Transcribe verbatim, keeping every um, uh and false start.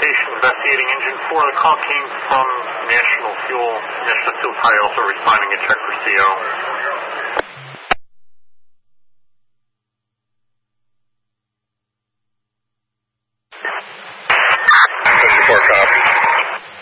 Citation Investigating Engine. For the call came from National Fuel. National Fuel Tire also responding to check